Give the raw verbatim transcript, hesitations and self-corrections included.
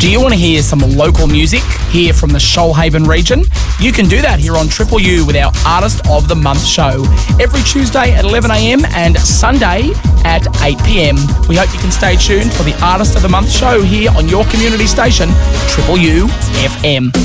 Do you want to hear some local music here from the Shoalhaven region? You can do that here on Triple U with our Artist of the Month show every Tuesday at eleven a m and Sunday at eight p m. We hope you can stay tuned for the Artist of the Month show here on your community station, Triple U F M.